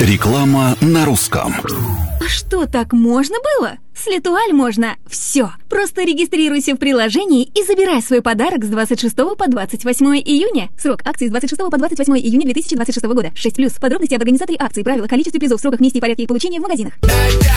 Реклама на русском. А что, так можно было? С Летуаль можно все. Просто регистрируйся в приложении и забирай свой подарок с 26 по 28 июня. Срок акции с 26 по 28 июня 2026 года. 6+. Подробности об организаторе акции, правила, количестве призов, сроках, месте и порядке их получения в магазинах.